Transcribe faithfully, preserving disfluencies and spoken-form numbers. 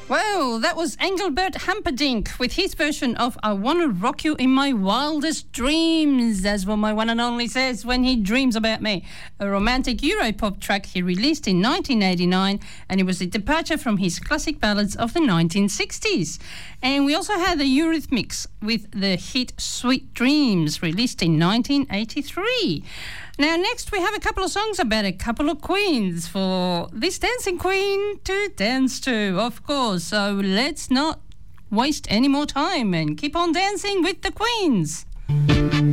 Well, that was Engelbert Humperdinck with his version of I Wanna Rock You in My Wildest Dreams. That's what my one and only says when he dreams about me. A romantic Europop track he released in nineteen eighty-nine, and it was a departure from his classic ballads of the nineteen sixties. And we also had the Eurythmics with the hit Sweet Dreams, released in nineteen eighty-three. Now, next we have a couple of songs about a couple of queens for this dancing queen to dance to, of course. So let's not waste any more time and keep on dancing with the queens.